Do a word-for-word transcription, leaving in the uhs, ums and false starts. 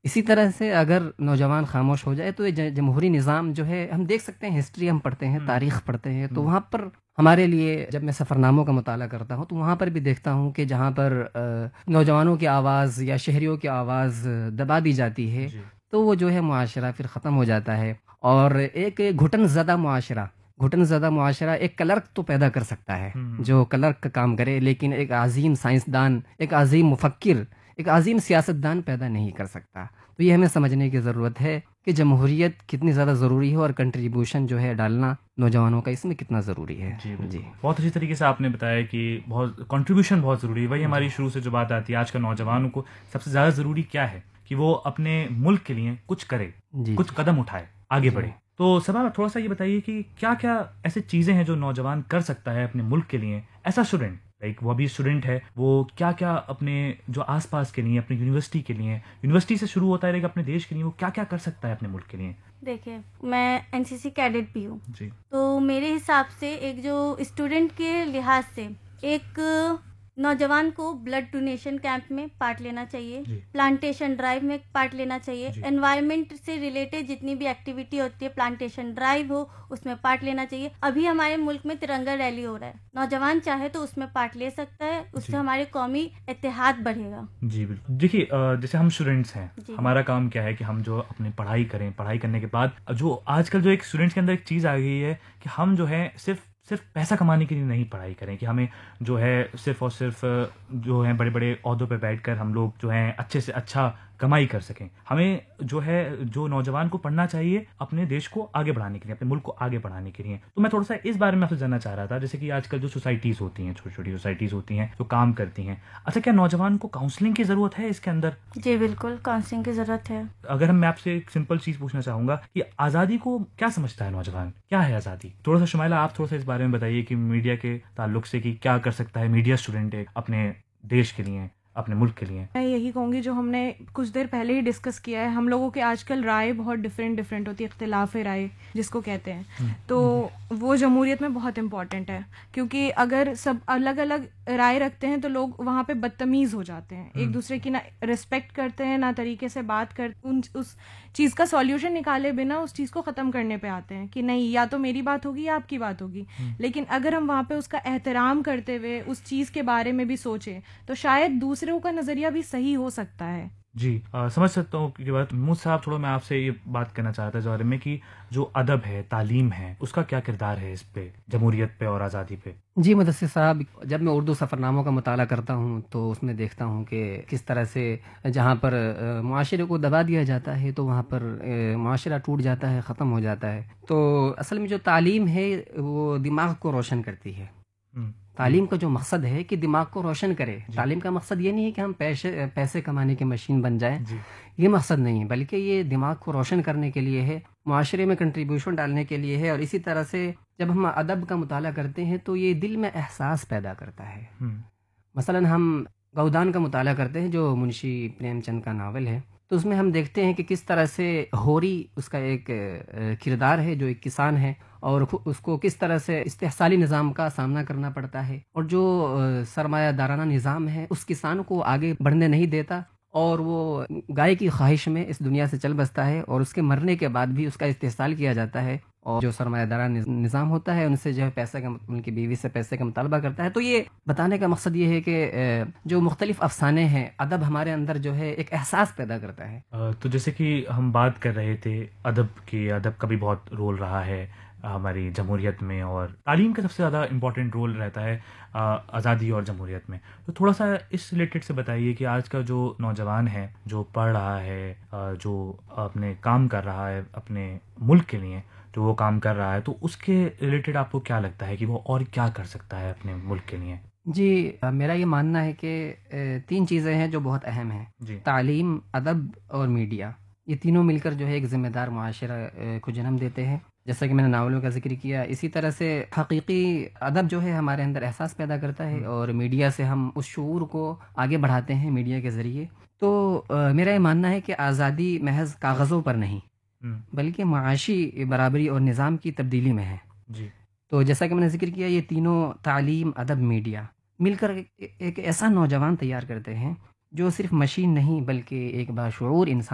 اسی طرح سے اگر نوجوان خاموش ہو جائے تو یہ جمہوری نظام جو ہے، ہم دیکھ سکتے ہیں، ہسٹری ہم پڑھتے ہیں، تاریخ پڑھتے ہیں، تو وہاں پر ہمارے لیے جب میں سفر ناموں کا مطالعہ کرتا ہوں تو وہاں پر بھی دیکھتا ہوں کہ جہاں پر نوجوانوں کی آواز یا شہریوں کی آواز دبا دی جاتی ہے تو وہ جو ہے معاشرہ پھر ختم ہو جاتا ہے، اور ایک گھٹن زدہ معاشرہ گھٹن زدہ معاشرہ ایک کلرک تو پیدا کر سکتا ہے جو کلرک کا کام کرے، لیکن ایک عظیم سائنسدان، ایک عظیم مفکر، ایک عظیم سیاستدان پیدا نہیں کر سکتا۔ تو یہ ہمیں سمجھنے کی ضرورت ہے کہ جمہوریت کتنی زیادہ ضروری ہے اور کنٹریبیوشن جو ہے ڈالنا نوجوانوں کا اس میں کتنا ضروری ہے۔ جی جی بہت اچھی طریقے سے آپ نے بتایا کہ بہت کنٹریبیوشن بہت ضروری ہے۔ وہی ہماری شروع سے جو بات آتی ہے، آج کا نوجوانوں کو سب سے زیادہ ضروری کیا ہے کہ وہ اپنے ملک کے لیے کچھ کرے، کچھ قدم اٹھائے، آگے بڑھے۔ تو صبا تھوڑا سا یہ بتائیے کہ کیا کیا ایسے چیزیں ہیں جو نوجوان کر سکتا ہے اپنے ملک کے لیے، ایسا اسٹوڈنٹ لائک وہ ابھی اسٹوڈنٹ ہے، وہ کیا کیا اپنے جو آس پاس کے لیے، اپنی یونیورسٹی کے لیے، یونیورسٹی سے شروع ہوتا ہے لیکن اپنے دیش کے لیے وہ کیا کیا کر سکتا ہے اپنے ملک کے لیے؟ دیکھیں، میں این سی سی کیڈٹ بھی ہوں جی، تو میرے حساب سے ایک جو اسٹوڈنٹ کے لحاظ سے ایک نوجوان کو بلڈ ڈونیشن کیمپ میں پارٹ لینا چاہیے، پلانٹیشن ڈرائیو میں پارٹ لینا چاہیے، انوائرمنٹ سے ریلیٹڈ جتنی بھی ایکٹیویٹی ہوتی ہے، پلانٹیشن ڈرائیو ہو اس میں پارٹ لینا چاہیے۔ ابھی ہمارے ملک میں ترنگا ریلی ہو رہا ہے، نوجوان چاہے تو اس میں پارٹ لے سکتا ہے، اس سے ہمارے قومی اتحاد بڑھے گا۔ جی بالکل۔ دیکھیے جیسے ہم اسٹوڈنٹس ہیں، ہمارا کام کیا ہے کہ ہم جو اپنی پڑھائی کریں، پڑھائی کرنے کے بعد جو آج کل جو ایک اسٹوڈنٹس کے اندر ایک چیز آ گئی ہے کہ ہم جو ہے صرف صرف پیسہ کمانے کے لیے نہیں پڑھائی کریں، کہ ہمیں جو ہے صرف اور صرف جو ہے بڑے بڑے عہدوں پہ بیٹھ کر ہم لوگ جو ہیں اچھے سے اچھا کمائی کر سکیں۔ ہمیں جو ہے جو نوجوان کو پڑھنا چاہیے اپنے دیش کو آگے بڑھانے کے لیے، اپنے ملک کو آگے بڑھانے کے لیے۔ تو میں تھوڑا سا اس بارے میں آپ سے جاننا چاہ رہا تھا، جیسے کہ آج کل جو سوسائٹیز ہوتی ہیں، چھوٹی چھوٹی سوسائٹیز ہوتی ہیں جو کام کرتی ہیں، اچھا کیا نوجوان کو کاؤنسلنگ کی ضرورت ہے اس کے اندر؟ جی بالکل، کاؤنسلنگ کی ضرورت ہے۔ اگر ہم میں آپ سے ایک سمپل چیز پوچھنا چاہوں گا کہ آزادی کو کیا سمجھتا ہے نوجوان، کیا ہے آزادی؟ تھوڑا سا شمائلہ آپ تھوڑا سا اس بارے میں بتائیے کہ میڈیا کے تعلق سے کہ کیا کر سکتا ہے میڈیا اسٹوڈنٹ اپنے دیش کے لیے، اپنے ملک کے لیے۔ میں یہی کہوں گی جو ہم نے کچھ دیر پہلے ہی ڈسکس کیا ہے، ہم لوگوں کے آج کل رائے بہت ڈفرینٹ ڈفرینٹ ہوتی ہے، اختلاف رائے جس کو کہتے ہیں، تو وہ جمہوریت میں بہت امپورٹنٹ ہے، کیونکہ اگر سب الگ الگ رائے رکھتے ہیں تو لوگ وہاں پہ بدتمیز ہو جاتے ہیں، ایک دوسرے کی نہ ریسپیکٹ کرتے ہیں، نہ طریقے سے بات کر ان اس چیز کا سولوشن نکالے بنا اس چیز کو ختم کرنے پہ آتے ہیں کہ نہیں یا تو میری بات ہوگی یا آپ کی بات ہوگی۔ لیکن اگر ہم وہاں پہ اس کا احترام کرتے ہوئے اس چیز کے بارے میں بھی سوچیں تو شاید دوسروں کا نظریہ بھی صحیح ہو سکتا ہے۔ جی آ, سمجھ سکتا ہوں کہ بات محمود صاحب، تھوڑا میں آپ سے یہ بات کرنا چاہتا اس بارے میں کہ جو ادب ہے، تعلیم ہے، اس کا کیا کردار ہے اس پہ، جمہوریت پہ اور آزادی پہ؟ جی مدثر صاحب، جب میں اردو سفر ناموں کا مطالعہ کرتا ہوں تو اس میں دیکھتا ہوں کہ کس طرح سے جہاں پر معاشرے کو دبا دیا جاتا ہے تو وہاں پر معاشرہ ٹوٹ جاتا ہے، ختم ہو جاتا ہے۔ تو اصل میں جو تعلیم ہے وہ دماغ کو روشن کرتی ہے۔ تعلیم کا جو مقصد ہے کہ دماغ کو روشن کرے، تعلیم کا مقصد یہ نہیں ہے کہ ہم پیسے پیسے کمانے کی مشین بن جائیں، یہ مقصد نہیں ہے، بلکہ یہ دماغ کو روشن کرنے کے لیے ہے، معاشرے میں کنٹریبیوشن ڈالنے کے لیے ہے۔ اور اسی طرح سے جب ہم ادب کا مطالعہ کرتے ہیں تو یہ دل میں احساس پیدا کرتا ہے۔ مثلا ہم گودان کا مطالعہ کرتے ہیں جو منشی پریم چند کا ناول ہے، تو اس میں ہم دیکھتے ہیں کہ کس طرح سے ہوری اس کا ایک کردار ہے جو ایک کسان ہے، اور اس کو کس طرح سے استحصالی نظام کا سامنا کرنا پڑتا ہے، اور جو سرمایہ دارانہ نظام ہے اس کسان کو آگے بڑھنے نہیں دیتا، اور وہ گائے کی خواہش میں اس دنیا سے چل بستا ہے، اور اس کے مرنے کے بعد بھی اس کا استحصال کیا جاتا ہے، اور جو سرمایہ دارانہ نظام ہوتا ہے ان سے جو ہے پیسے کا، ان کی بیوی سے پیسے کا مطالبہ کرتا ہے۔ تو یہ بتانے کا مقصد یہ ہے کہ جو مختلف افسانے ہیں، ادب ہمارے اندر جو ہے ایک احساس پیدا کرتا ہے۔ تو جیسے کہ ہم بات کر رہے تھے ادب کی، ادب کا بھی بہت رول رہا ہے ہماری جمہوریت میں، اور تعلیم کا سب سے زیادہ امپورٹنٹ رول رہتا ہے آزادی اور جمہوریت میں۔ تو تھوڑا سا اس ریلیٹڈ سے بتائیے کہ آج کا جو نوجوان ہے، جو پڑھ رہا ہے، جو اپنے کام کر رہا ہے اپنے ملک کے لیے، جو وہ کام کر رہا ہے، تو اس کے ریلیٹڈ آپ کو کیا لگتا ہے کہ وہ اور کیا کر سکتا ہے اپنے ملک کے لیے؟ جی میرا یہ ماننا ہے کہ تین چیزیں ہیں جو بہت اہم ہیں، جی، تعلیم، ادب اور میڈیا۔ یہ تینوں مل کر جو ہے ایک ذمہ دار معاشرہ کو جنم دیتے ہیں، جیسا کہ میں نے ناولوں کا ذکر کیا۔ اسی طرح سے حقیقی ادب جو ہے ہمارے اندر احساس پیدا کرتا ہے، اور میڈیا سے ہم اس شعور کو آگے بڑھاتے ہیں میڈیا کے ذریعے۔ تو میرا یہ ماننا ہے کہ آزادی محض کاغذوں پر نہیں بلکہ معاشی برابری اور نظام کی تبدیلی میں ہے۔ جی، تو جیسا کہ میں نے ذکر کیا، یہ تینوں تعلیم، ادب، میڈیا مل کر ایک ایسا نوجوان تیار کرتے ہیں جو صرف مشین نہیں بلکہ ایک باشعور انسان